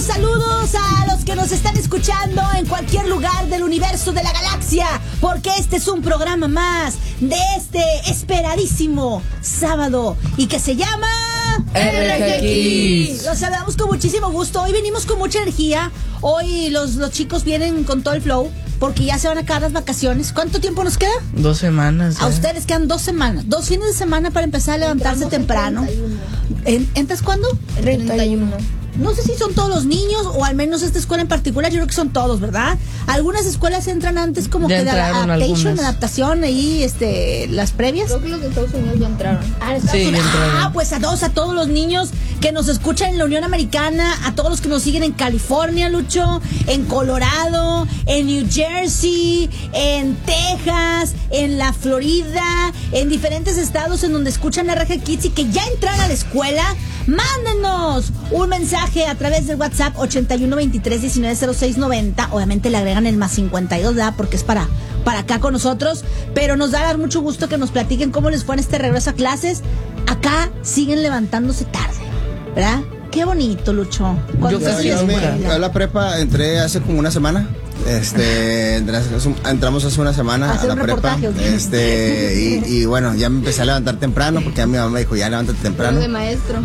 saludos a los que nos están escuchando en cualquier lugar del universo, de la galaxia, porque este es un programa más de este esperadísimo sábado y que se llama RGX. Los saludamos con muchísimo gusto. Hoy venimos con mucha energía. Hoy los chicos vienen con todo el flow porque ya se van a acabar las vacaciones. ¿Cuánto tiempo nos queda? 2 semanas. A ustedes quedan 2 semanas, 2 fines de semana para empezar a levantarse temprano. ¿Entras cuándo? El 31. No sé si son todos los niños o al menos esta escuela en particular, yo creo que son todos, ¿verdad? Algunas escuelas entran antes como Ya que de entraron adaptación ahí, las previas. Creo que los de Estados Unidos ya entraron. Sí, ya entraron. Pues a todos los niños que nos escuchan en la Unión Americana, a todos los que nos siguen en California, Lucho, en Colorado, en New Jersey, en Texas, en la Florida, en diferentes estados en donde escuchan RG Kids y que ya entraron a la escuela, mándenos un mensaje a través del WhatsApp 8123190690. Obviamente le agregan el más 52, ¿verdad? Porque es para acá con nosotros, pero nos da mucho gusto que nos platiquen cómo les fue en este regreso a clases. Acá siguen levantándose tarde, ¿verdad? Qué bonito, Lucho. Yo casi nunca. A la prepa entré hace como una semana. Entramos hace una semana a la prepa. Y bueno, ya me empecé a levantar temprano porque ya mi mamá me dijo, ya levántate temprano. De maestro.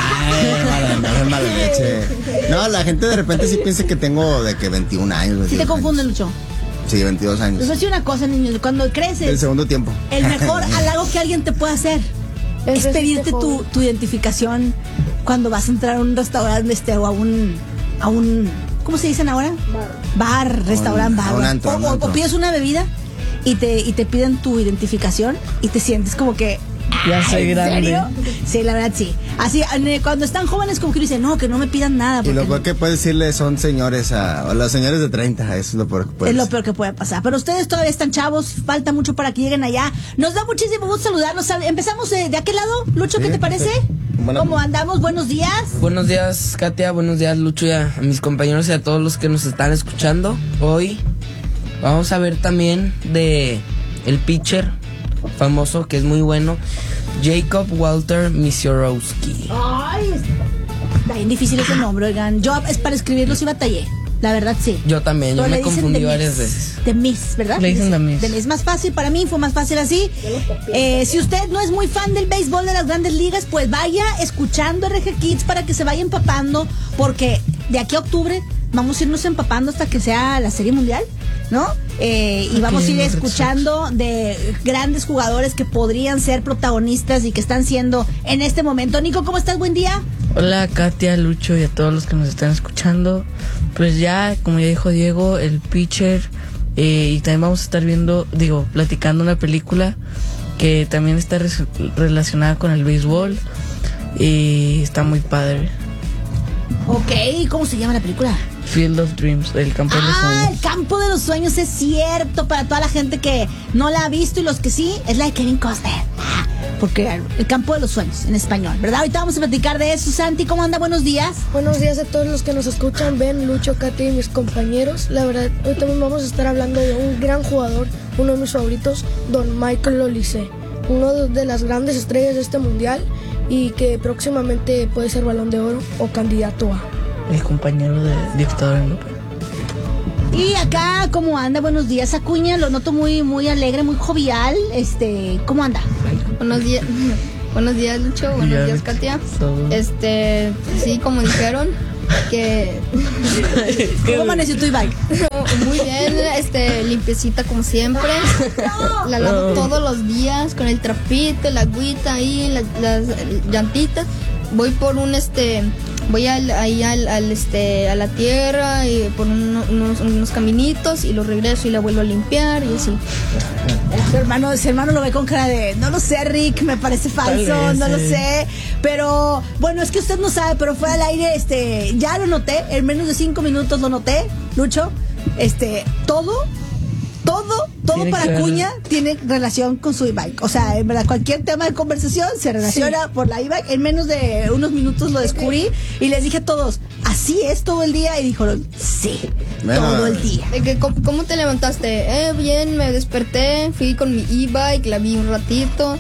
Mala leche. No, la gente de repente sí piensa que tengo de que 21 años. ¿Sí te confunde, Lucho? Sí, 22 años. Les voy a decir una cosa, niños, cuando creces, El segundo tiempo. el mejor halago que alguien te puede hacer es pedirte tu identificación cuando vas a entrar a un restaurante o a un ¿cómo se dicen ahora? Bar, restaurante, bar. Un antro. O pides una bebida y te piden tu identificación y te sientes como que Ya soy ¿en grande. serio? Sí, la verdad sí. Así, cuando están jóvenes como que dicen, no, que no me pidan nada. Y Porque lo peor que puedes decirle son señores o los señores de 30, eso es lo peor que puedes es lo peor que puede pasar. Pero ustedes todavía están chavos, falta mucho para que lleguen allá. Nos da muchísimo gusto saludarlos. Empezamos de aquel lado, Lucho, ¿qué te parece? Bueno. ¿Cómo andamos? Buenos días. Buenos días, Katia. Buenos días, Lucho, y a mis compañeros y a todos los que nos están escuchando. Hoy vamos a ver también de el pitcher famoso, que es muy bueno, Jacob Walter Misiorowski. Ay, está bien difícil ese nombre, oigan. Yo es para escribirlos y batallé. La verdad, sí. Yo también, yo Pero me le dicen confundí The varias Miss. veces. The Miss, ¿verdad? Le dicen The Miss. The Miss. Más fácil, para mí fue más fácil así. Si usted no es muy fan del béisbol de las grandes ligas, pues vaya escuchando RG Kids para que se vaya empapando, porque de aquí a octubre vamos a irnos empapando hasta que sea la Serie Mundial, ¿no? Y vamos a ir escuchando de grandes jugadores que podrían ser protagonistas y que están siendo en este momento. Nico, ¿cómo estás? Buen día. Hola, Katia, Lucho y a todos los que nos están escuchando. Pues ya, como ya dijo Diego, el pitcher, y también vamos a estar platicando una película que también está relacionada con el béisbol y está muy padre. Ok, ¿cómo se llama la película? Field of Dreams, el campo de los sueños. El campo de los sueños, es cierto, para toda la gente que no la ha visto y los que sí, es la de Kevin Costner. Porque el campo de los sueños, en español, ¿verdad? Ahorita vamos a platicar de eso. Santi, ¿cómo anda? Buenos días. Buenos días a todos los que nos escuchan, Ben, Lucho, Katy y mis compañeros. La verdad, hoy también vamos a estar hablando de un gran jugador, uno de mis favoritos, Don Michael Olise, uno de las grandes estrellas de este mundial y que próximamente puede ser Balón de Oro o candidato a. El compañero de dictador en López. Y acá, ¿cómo anda? Buenos días, Acuña. Lo noto muy alegre, muy jovial. ¿Cómo anda? Buenos días. Buenos días, Lucho. Buenos días, Katia. Sí, como dijeron, que ¿Cómo amaneció tu bike? muy bien, limpiecita como siempre. La lavo todos los días con el trapito, la agüita ahí, las llantitas. Voy por voy a la tierra y por unos caminitos y lo regreso y la vuelvo a limpiar y así. Su hermano lo ve con cara de, no lo sé, Rick, me parece falso, no lo sé. Pero, bueno, es que usted no sabe, pero fue al aire, ya lo noté, en menos de 5 minutos lo noté, Lucho. Todo todo Tiene para que ver- Acuña tiene relación con su e-bike. O sea, en verdad, cualquier tema de conversación se relaciona por la e-bike. En menos de unos minutos lo descubrí y les dije a todos, ¿así es todo el día? Y dijeron, sí, Bueno, todo el día. ¿Cómo te levantaste? Bien, me desperté, fui con mi e-bike, la vi un ratito.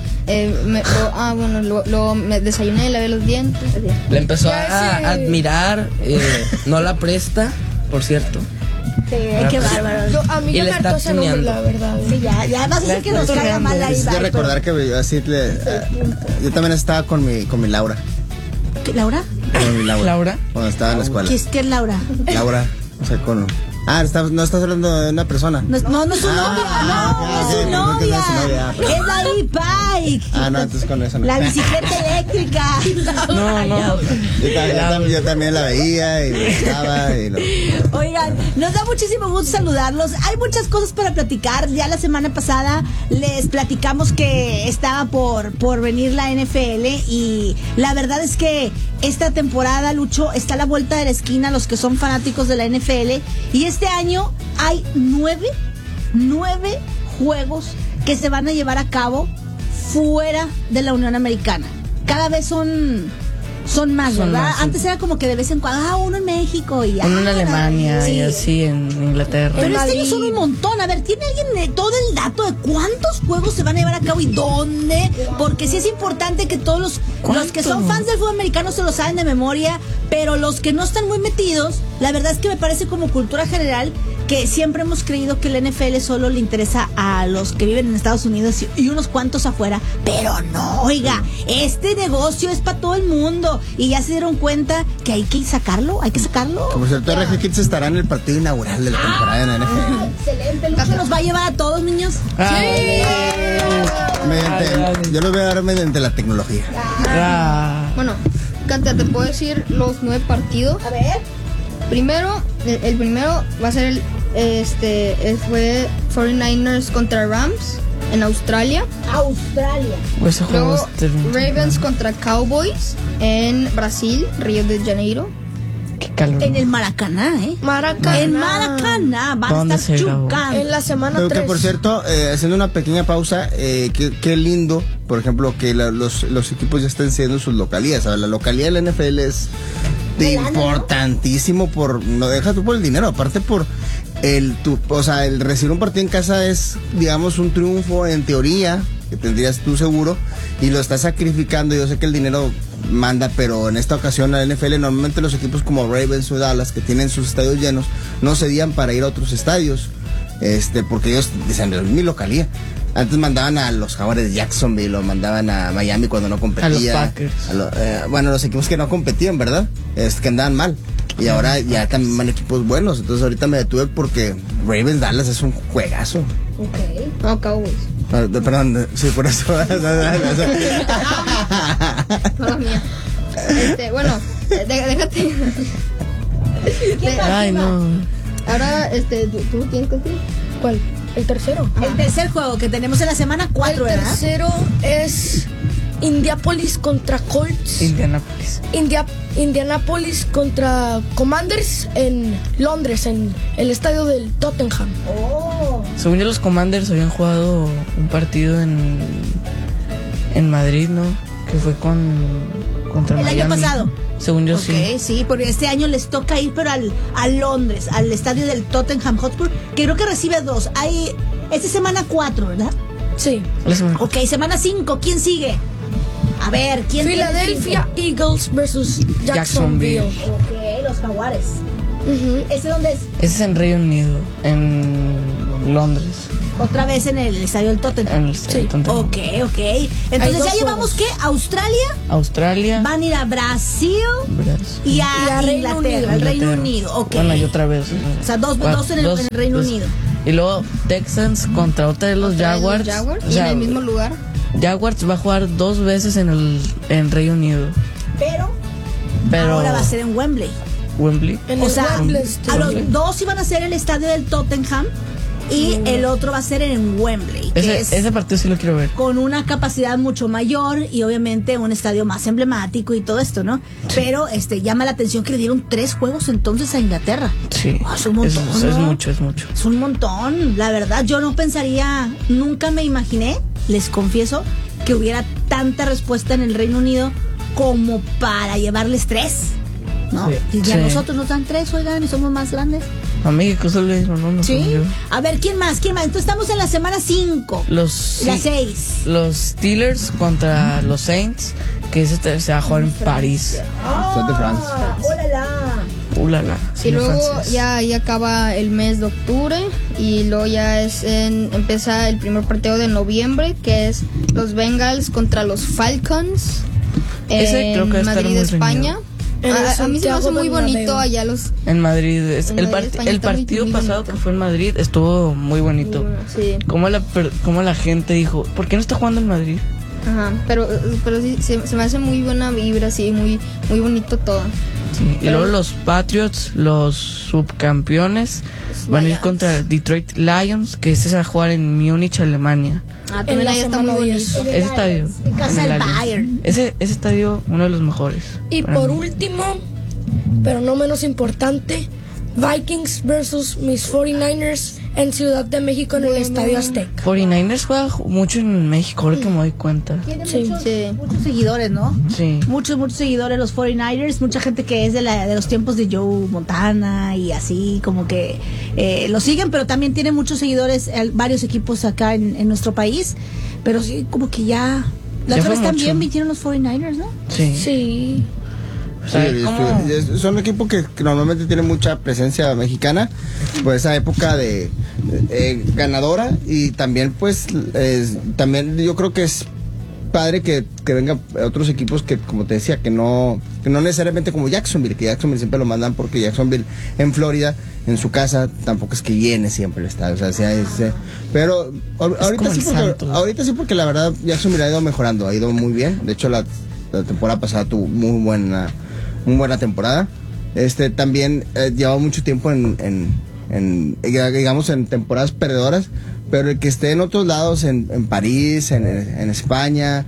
Luego me desayuné, lavé los dientes. Le empezó Ya a sé. admirar, no la presta, por cierto. Sí, qué bárbaro. A mí Y ya le me está hartó ese nombre, tuneando. la verdad. Sí, ya vas a hacer que nos caiga mal la Necesito e-bike. recordar que yo así yo también estaba con mi Laura. ¿Qué, ¿Laura? Con mi Laura. ¿Laura? Cuando estaba en la escuela. ¿Qué es Laura? Laura, o sea, no estás hablando de una persona. No es su novia, no es su sí, novia. no es su novia, pero- Es la e-bike. No, entonces con eso no. La bicicleta eléctrica. No. Yo también la veía y me gustaba y Oigan, nos da muchísimo gusto saludarlos. Hay muchas cosas para platicar. Ya la semana pasada les platicamos que estaba por venir la NFL y la verdad es que esta temporada, Lucho, está a la vuelta de la esquina los que son fanáticos de la NFL y este año hay 9 juegos que se van a llevar a cabo fuera de la Unión Americana. Cada vez son más, Son ¿verdad? más, sí. Antes era como que de vez en cuando, uno en México y Uno en Alemania sí. y así en Inglaterra. Pero este Madrid. año son un montón. A ver, ¿tiene alguien todo el dato de cuántos juegos se van a llevar a cabo y dónde? Porque sí es importante que todos los que son fans del fútbol americano se lo saben de memoria, pero los que no están muy metidos, la verdad es que me parece como cultura general que siempre hemos creído que el NFL solo le interesa a los que viven en Estados Unidos y unos cuantos afuera, pero no, oiga, este negocio es para todo el mundo y ya se dieron cuenta que hay que sacarlo. Por cierto, RG Kids estará en el partido inaugural de la temporada en la NFL. Excelente, Lucho nos va a llevar a todos, niños. Yo lo voy a dar mediante la tecnología. Bueno, Katia, te puedo decir los 9 partidos. A ver. Primero, el primero va a ser fue 49ers contra Rams en Australia. Australia. Ese juego Luego Ravens contra Cowboys en Brasil, Río de Janeiro. Qué calor. En el Maracaná, ¿eh? Maracaná. En Maracaná van a ¿Dónde estar se grabó? chucando. En la semana Pero 3. que por cierto, haciendo una pequeña pausa, qué lindo, por ejemplo, que los equipos ya estén siendo sus localías. ¿Sabes? La localía de la NFL es importantísimo no deja tú por el dinero, aparte por el recibir un partido en casa es, digamos, un triunfo en teoría que tendrías tú seguro y lo estás sacrificando. Yo sé que el dinero manda, pero en esta ocasión la NFL, normalmente los equipos como Ravens o Dallas, que tienen sus estadios llenos, no cedían para ir a otros estadios, porque ellos dicen, es mi localía. Antes mandaban a los Jaguares de Jacksonville o mandaban a Miami cuando no competía. A los Packers. Los equipos que no competían, ¿verdad? Que andaban mal. Y ahora ya también van equipos buenos. Entonces ahorita me detuve porque Ravens Dallas es un juegazo. No, Cowboys. Perdón, sí, por eso. Mala mía. Bueno, déjate. Ay, no. Ahora, ¿tú tienes que decir? ¿Cuál? ¿El tercero? El tercer juego que tenemos en la semana 4, El ¿verdad? tercero es Indianapolis contra Colts. Indianapolis contra Commanders en Londres, en el estadio del Tottenham. Según yo, los Commanders habían jugado un partido en Madrid, ¿no? Que fue contra El Miami. año pasado. Según yo, sí. Sí, porque este año les toca ir, pero a Londres, al estadio del Tottenham Hotspur, que creo que recibe 2. Esta es semana 4, ¿verdad? Sí. La semana- Ok, semana 5, ¿quién sigue? A ver, ¿quién tiene Philadelphia Eagles versus Jacksonville. Ok, los Jaguares. Ujú. ¿Ese dónde es? Ese es en Reino Unido, en Londres. Otra vez en el estadio del Tottenham. En el Tottenham. Ok. Hay Entonces dos ya llevamos juegos. ¿qué? Australia, Australia. van a ir a Brasil Brasil. y Y a Reino Inglaterra, al Unido. Reino Unido. Ok. Bueno, y otra vez. O sea, dos en el Reino Unido. Y luego Texans contra otra de los Jaguars. O Y sea, en el mismo lugar. Jaguars va a jugar 2 veces en Reino Unido. Pero Ahora va a ser en Wembley. Wembley. En O el sea, Wembley a Stadium. los dos iban a ser el estadio del Tottenham y el otro va a ser en Wembley, que es Ese partido sí lo quiero ver. con una capacidad mucho mayor y obviamente un estadio más emblemático y todo esto, ¿no? Pero llama la atención que le dieron 3 juegos entonces a Inglaterra. Sí. Es un montón, es ¿no? mucho. Es un montón, la verdad. Yo no pensaría, nunca me imaginé, les confieso, que hubiera tanta respuesta en el Reino Unido como para llevarles 3, ¿no? Sí. Y a Sí. nosotros nos dan 3, oigan, y somos más grandes. A México solo le dieron uno. Sí. según yo. A ver, ¿quién más? Entonces estamos en la semana 5. La 6. Los Steelers contra los Saints, que ese se va a jugar en París. Stade de France. Ulala. Y luego ya acaba el mes de octubre y luego ya empieza el primer partido de noviembre, que es los Bengals contra los Falcons Ese en creo que va a estar Madrid, muy España. A mí se me hace muy bonito allá los... En Madrid. En Madrid, España, El está muy- partido muy pasado bonito. que fue en Madrid estuvo muy bonito. Sí, Como la gente dijo, ¿por qué no está jugando en Madrid? ajá, pero sí, se me hace muy buena vibra, sí, muy bonito todo. Sí. Y luego los Patriots, los subcampeones, van a ir contra Detroit Lions, que ese se va a jugar en Múnich, Alemania. También En la allá está muy semana bonito. 10. Ese estadio. En casa en del el Allianz. Bayern. Ese estadio, uno de los mejores. Y para por mí. último, pero no menos importante, Vikings versus mis 49ers en Ciudad de México en el Estadio Azteca. 49ers juega mucho en México, ahora que me doy cuenta. Tiene Sí. muchos seguidores, ¿no? Sí. Muchos seguidores los 49ers, mucha gente que es de los tiempos de Joe Montana y así, como que lo siguen, pero también tiene muchos seguidores varios equipos acá en nuestro país, pero sí, como que ya... La Ya otra fue vez también mucho. vinieron los 49ers, ¿no? Sí. Sí. O sea, Sí, ¿cómo? son equipos que normalmente tienen mucha presencia mexicana, pues esa época de ganadora, y también pues también yo creo que es padre que vengan otros equipos que, como te decía, que no necesariamente como Jacksonville, que Jacksonville siempre lo mandan porque Jacksonville en Florida, en su casa, tampoco es que llene siempre el estadio, o sea, pero ahorita como sí, el porque, Santos. ahorita sí porque la verdad Jacksonville ha ido mejorando, ha ido muy bien, de hecho la temporada pasada tuvo muy buena temporada. También llevaba mucho tiempo digamos en temporadas perdedoras, pero el que esté en otros lados, en París, en España,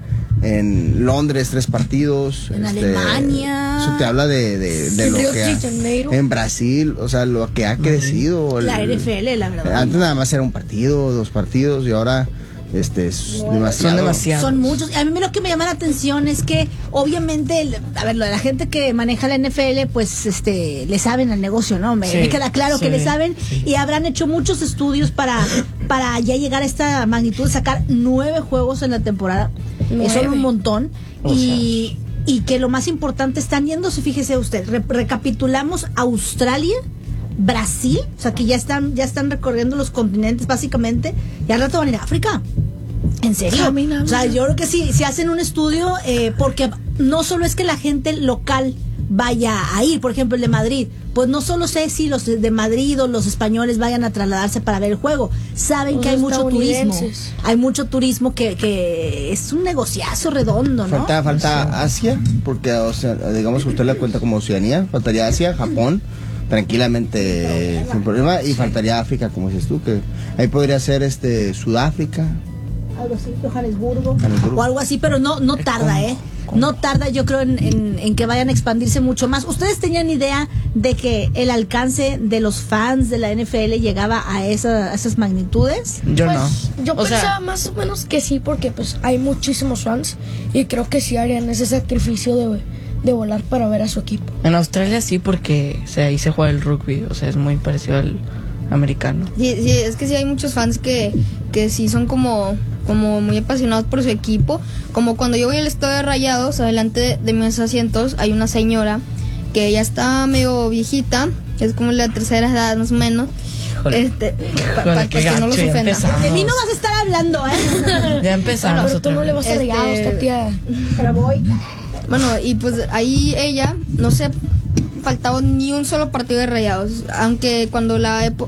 en Londres 3 partidos, En Alemania. eso te habla de En lo Río que de Janeiro. en Brasil, o sea, lo que ha crecido. La NFL, la verdad. Antes nada más era un partido, 2 partidos, y ahora es demasiado. Son demasiados. Son muchos. A mí lo que me llama la atención es que, obviamente, lo de la gente que maneja la NFL, pues, le saben al negocio, ¿no? Me Sí, queda claro que sí, le saben, sí. y habrán hecho muchos estudios para ya llegar a esta magnitud, sacar 9 juegos en la temporada. Eso es un montón. O Y que lo más importante, están yéndose, fíjese usted, recapitulamos Australia, Brasil, o sea que ya están recorriendo los continentes básicamente, y al rato van a ir a África. ¿En serio? Caminando. O sea, yo creo que sí, si hacen un estudio, porque no solo es que la gente local vaya a ir, por ejemplo el de Madrid, pues no solo sé si los de Madrid o los españoles vayan a trasladarse para ver el juego, saben Los que hay mucho turismo, estadounidenses. hay mucho turismo que es un negociazo redondo, ¿no? Falta Asia, porque o sea, digamos que usted le cuenta como Oceanía, faltaría Asia, Japón, tranquilamente sin problema, y faltaría África, como dices tú, que ahí podría ser Sudáfrica. Algo así, Johannesburgo, Johannesburgo. o algo así, pero no tarda, no tarda, yo creo en que vayan a expandirse mucho más. ¿Ustedes tenían idea de que el alcance de los fans de la NFL llegaba a esas magnitudes? Yo Pues, no. yo O sea, pensaba más o menos que sí, porque pues hay muchísimos fans y creo que sí harían ese sacrificio de volar para ver a su equipo. en Australia sí, porque ahí se juega el rugby, o sea, es muy parecido al americano. Sí, es que sí hay muchos fans que sí son como muy apasionados por su equipo. Como cuando yo voy al estadio de Rayados, adelante de mis asientos hay una señora que ya está medio viejita, es como la tercera edad más o menos. Híjole. Para qué que no los gacho, ya ofenda. empezamos. De mí no vas a estar hablando, Ya empezamos Pero tú otra no le vez. vas a regalar a esta tía. Pero voy. Bueno, y pues ahí ella, no se faltaba ni un solo partido de Rayados, aunque cuando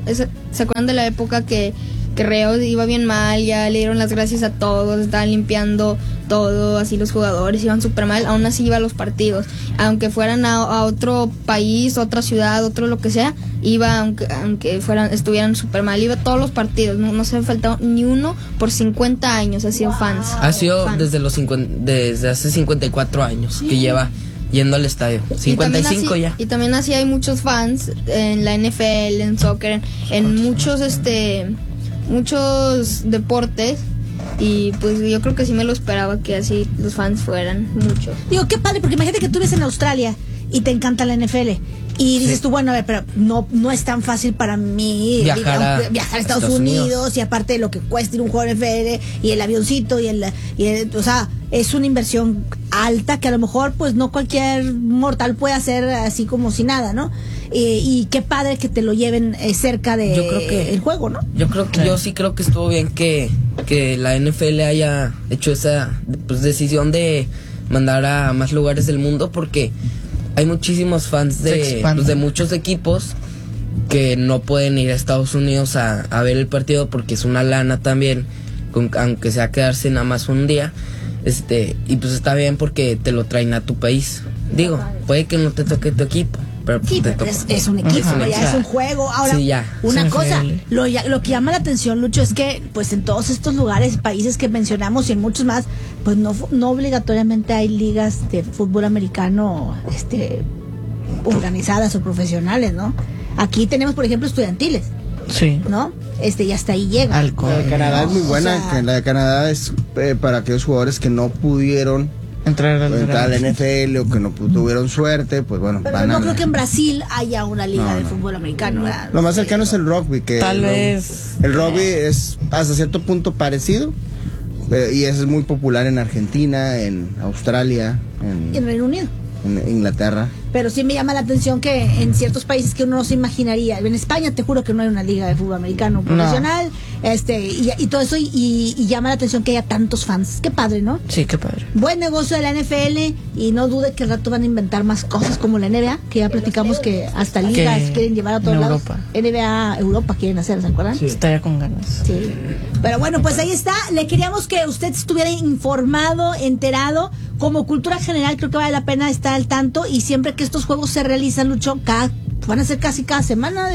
¿se acuerdan de la época que Rayados iba bien mal? Ya le dieron las gracias a todos, estaban limpiando todo, así los jugadores iban súper mal, aún así iba a los partidos, aunque fueran a otro país, otra ciudad, otro lo que sea, iba aunque estuvieran súper mal, iba a todos los partidos, no se faltaba ni uno por 50 años, ha sido fans. Ha sido Fans. desde hace 54 años que lleva yendo al estadio. 55 ya. Y también así hay muchos fans en la NFL, en soccer, en muchos deportes. Y pues yo creo que sí me lo esperaba que así los fans fueran muchos. Digo, qué padre, porque imagínate que tú vives en Australia y te encanta la NFL. Y dices tú, bueno, a ver, pero no es tan fácil para mí viajar a Estados Unidos, y aparte de lo que cuesta ir un juego de NFL y el avioncito y el o sea, es una inversión alta que a lo mejor pues no cualquier mortal puede hacer así como si nada, ¿no? Y qué padre que te lo lleven cerca de el juego, ¿no? Yo sí creo que estuvo bien que la NFL haya hecho esa decisión de mandar a más lugares del mundo, porque hay muchísimos fans de muchos equipos que no pueden ir a Estados Unidos a ver el partido porque es una lana también, aunque sea quedarse nada más un día. Y pues está bien porque te lo traen a tu país. Digo, puede que no te toque tu equipo, pero sí, te pero toca. es un equipo, ya es un juego. Ahora, sí, ya. una cosa, lo que llama la atención, Lucho, es que pues en todos estos lugares, países que mencionamos y en muchos más, pues no obligatoriamente hay ligas de fútbol americano organizadas o profesionales, ¿no? Aquí tenemos, por ejemplo, estudiantiles. Sí. ¿No? Y hasta ahí llega. La de Canadá es muy buena. O sea, la de Canadá es para aquellos jugadores que no pudieron entrar a la NFL o que no tuvieron suerte, pues bueno, pero no creo que en Brasil haya una liga de fútbol americano, ¿verdad? Lo más cercano es el rugby, que tal vez el rugby es hasta cierto punto parecido, y es muy popular en Argentina, en Australia, en Reino Unido, en Inglaterra. Pero sí me llama la atención que en ciertos países que uno no se imaginaría, en España te juro que no hay una liga de fútbol americano profesional, y todo eso, y llama la atención que haya tantos fans. Qué padre, ¿no? Sí, qué padre. Buen negocio de la NFL, y no dude que al rato van a inventar más cosas como la NBA, que ya platicamos que hasta ligas quieren llevar a todos lados. NBA Europa quieren hacer, ¿se acuerdan? Sí. Estaría con ganas. Sí. Pero bueno, pues ahí está. Le queríamos que usted estuviera informado, enterado. Como cultura general creo que vale la pena estar al tanto, y siempre que estos juegos se realizan, Lucho, van a ser casi cada semana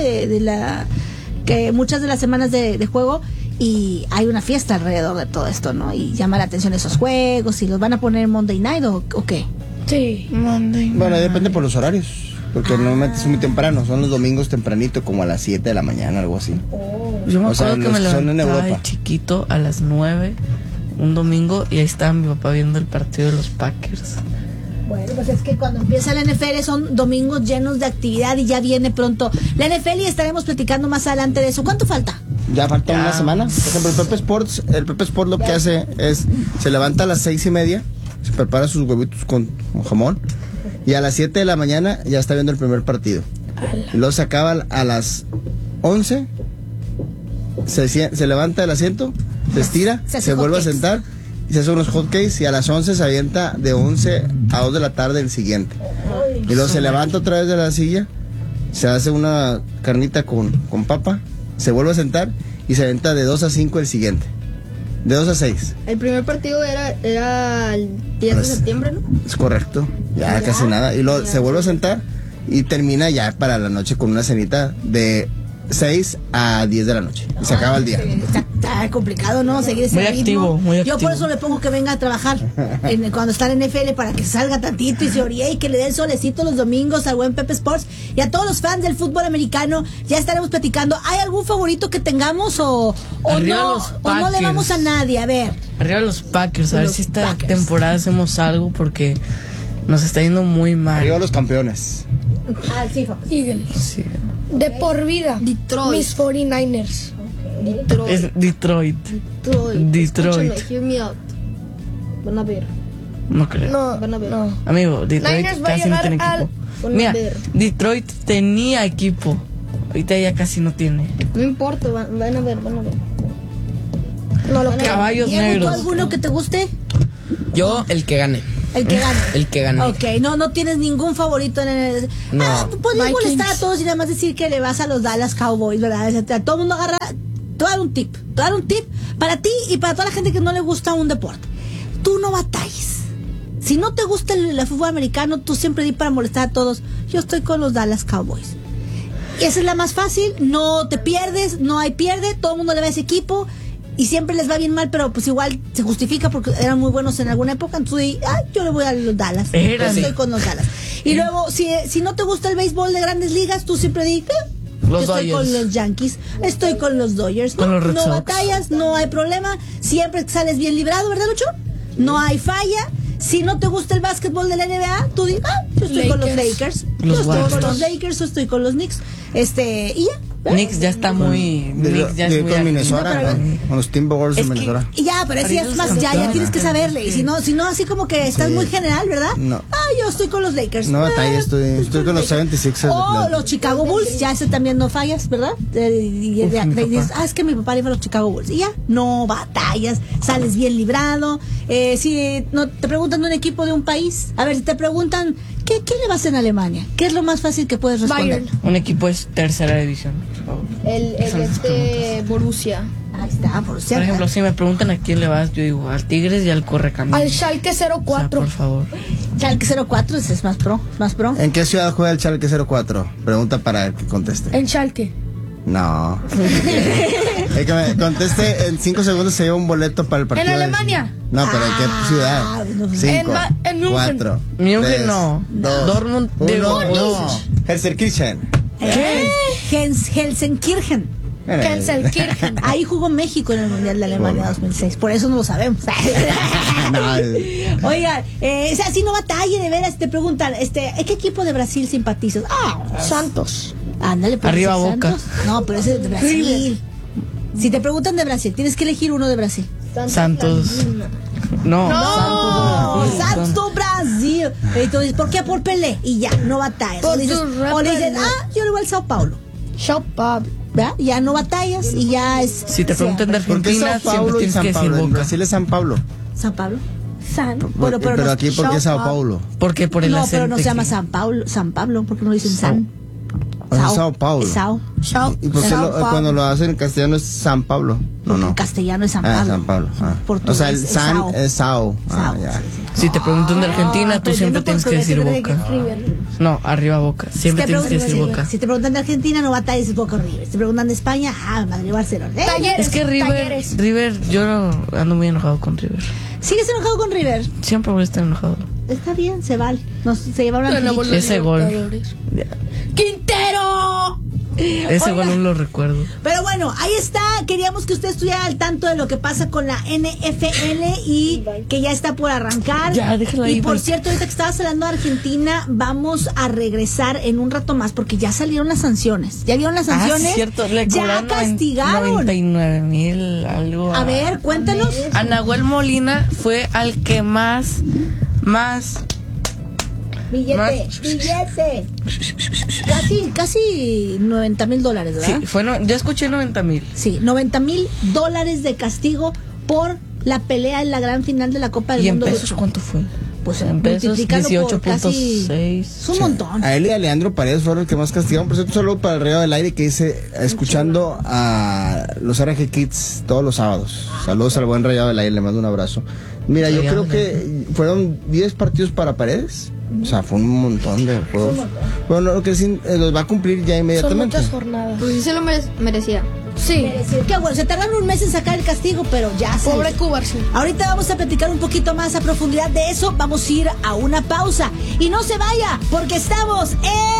que muchas de las semanas de juego, y hay una fiesta alrededor de todo esto, ¿no? Y llama la atención esos juegos, y los van a poner en Monday Night o qué. Sí. Bueno, depende por los horarios, porque normalmente es muy temprano, son los domingos tempranito, como a las 7 de la mañana, algo así. Yo me O sea, acuerdo que me los que son en levantaba Europa. de chiquito a las 9 un domingo, y ahí estaba mi papá viendo el partido de los Packers. Bueno, pues es que cuando empieza la NFL son domingos llenos de actividad, y ya viene pronto la NFL, y estaremos platicando más adelante de eso. ¿Cuánto falta? Ya falta una semana. Por ejemplo, el Pepe Sports lo que hace es, se levanta a las 6:30, se prepara sus huevitos con jamón, y a las 7 de la mañana ya está viendo el primer partido. Y luego se acaba a las 11, se levanta del asiento, se estira, se vuelve a sentar y se hace unos hotcakes, y a las 11 se avienta de 11 a 2 de la tarde el siguiente. Y luego se levanta otra vez de la silla, se hace una carnita con papa, se vuelve a sentar y se avienta de 2 a 5 el siguiente. De 2 a 6. El primer partido era el 10 de septiembre, ¿no? Es correcto, ya casi nada. Y luego se vuelve a sentar y termina ya para la noche con una cenita de 6 a 10 de la noche. Y se acaba el día. Está complicado, ¿no? Seguir ese Muy ritmo. activo, muy Yo por activo. eso le pongo que venga a trabajar cuando está en NFL, para que salga tantito y se oríe, y que le dé el solecito los domingos al buen Pepe Sports, y a todos los fans del fútbol americano. Ya estaremos platicando. ¿Hay algún favorito que tengamos o Arriba no? los ¿O no le Packers. vamos a nadie? A ver. Arriba los Packers, a ver Los si esta Packers. temporada hacemos algo, porque nos está yendo muy mal. Arriba los campeones. Sí, Eagles. Sí. De por vida. Detroit. Mis 49ers. Detroit. Es Detroit. Detroit. Escúchame, hear me out. Van a ver. No creo. No, Van a ver. no. Amigo, Detroit Niners va a casi no llegar tiene al- equipo. Van a Mira, ver. Detroit tenía equipo. Ahorita ya casi no tiene. No importa, van a ver. No lo creo. Caballos Diego, ¿tú negros. alguno que te guste? Yo, el que gane. El que gane. El que gane. Ok, no tienes ningún favorito en el... No. Podrías Vikings. molestar a todos y nada más decir que le vas a los Dallas Cowboys, ¿verdad? Etcétera. Todo el mundo agarra... Te voy a dar un tip. Te voy a dar un tip para ti y para toda la gente que no le gusta un deporte. tú no batalles. Si no te gusta el fútbol americano, tú siempre di para molestar a todos. Yo estoy con los Dallas Cowboys. Y esa es la más fácil, no te pierdes, no hay pierde, todo el mundo le va a ese equipo y siempre les va bien mal, pero pues igual se justifica porque eran muy buenos en alguna época, entonces yo le voy a los Dallas. Estoy con los Dallas. Y luego, si no te gusta el béisbol de Grandes Ligas, tú siempre di, yo estoy con los Yankees, estoy con los Dodgers, no batallas, no hay problema, siempre sales bien librado, ¿verdad, Lucho? No hay falla. Si no te gusta el básquetbol de la NBA, tú dices, yo estoy con los Lakers. Yo estoy con los Lakers, yo estoy con los Knicks. Y ya. Knicks ya está muy... Knicks ya es muy con Minnesota, con los Timberwolves de Minnesota. Ya, pero ese es más, ya tienes que saberle. Y si no así como que estás muy general, ¿verdad? No. Yo estoy con los Lakers. No batalla, estoy con los 76ers. O los Chicago Bulls, ya ese también no fallas, ¿verdad? Es que mi papá le iba a los Chicago Bulls. Y ya, no batallas, sales bien librado. Si no te preguntan de un equipo de un país, a ver, si te preguntan, ¿qué le vas en Alemania? ¿Qué es lo más fácil que puedes responder? Bayern. Un equipo es tercera división. Borussia. Ahí está, Borussia. Por ejemplo, si me preguntan a quién le vas, yo digo al Tigres y al Correcaminos. Al Schalke 04. O sea, por favor. Schalke 04 es más pro. ¿En qué ciudad juega el Schalke 04? Pregunta para que conteste. En Schalke. No. El que me conteste en 5 segundos se lleva un boleto para el partido. ¿En Alemania? No, pero ¿en qué ciudad? 5, en München. 4, München no. Dortmund. 1. Helsenkirchen. Helsenkirchen. Helsenkirchen. Ahí jugó México en el Mundial de Alemania 2006. Por eso no lo sabemos. Oigan, si no batalla, de veras, te preguntan, ¿qué equipo de Brasil simpatizas? Santos. Ándale, pues. Arriba Boca. Santos. No, pero ese es de Brasil. Si te preguntan de Brasil, tienes que elegir uno de Brasil. Santos. No. Santos Brasil. Entonces, ¿por qué? Por Pelé. Y ya, no batallas. O le dicen, yo le voy al Sao Paulo. Sao Paulo. ¿Verdad? Ya no batallas y ya es... Si te preguntan de Argentina, siempre tienes que decir En Boca. Brasil es San Pablo. ¿San Pablo? Bueno, pero aquí, ¿por qué Sao Paulo? Porque por el No, acento. pero no se llama San Pablo, porque no dicen San. Sao Paulo. ¿Y por qué cuando lo hacen en castellano es San Pablo? No. En castellano es San Pablo. San Pablo. O sea, el San es Sao. Ya. Si te preguntan de Argentina, tú siempre tienes que decir Boca. No, arriba Boca. Siempre tienes que decir Boca. Si te preguntan de Argentina, no batalles, es Boca o River. Si te preguntan de España, Madrid, Barcelona. Es que River, yo ando muy enojado con River. ¿Sigues enojado con River? Siempre voy a estar enojado. Está bien, se vale. Se llevaron a ese gol. ¡Quintero! Ese gol no lo recuerdo. Pero bueno, ahí está. Queríamos que usted estuviera al tanto de lo que pasa con la NFL y que ya está por arrancar. Ya, déjalo ahí. Y por cierto, ahorita que estabas hablando de Argentina, vamos a regresar en un rato más porque ya salieron las sanciones. ¿Ya vieron las sanciones? Cierto. Ya castigaron. 99,000 algo. A ver, cuéntanos. A Nahuel Molina fue al que más Billete. Casi $90,000, ¿verdad? Sí, yo escuché 90,000. Sí, $90,000 de castigo por la pelea en la gran final de la Copa del Mundo. ¿Y en pesos cuánto fue? Pues en pesos 18.6. Es un montón. A él y a Leandro Paredes fueron los que más castigaron. Por cierto, un saludo para el Rayo del Aire que dice, escuchando a los RG Kids todos los sábados. Saludos al buen Rayado del Aire, le mando un abrazo. Mira, yo creo que fueron 10 partidos para Paredes. O sea, fue un montón de juegos. Bueno, lo que sí, los va a cumplir ya inmediatamente. Son muchas jornadas. Pues sí se lo merecía. Sí. Qué bueno, se tardaron un mes en sacar el castigo, pero ya se... Pobre Cuba, sí. Ahorita vamos a platicar un poquito más a profundidad de eso. Vamos a ir a una pausa. Y no se vaya, porque estamos en...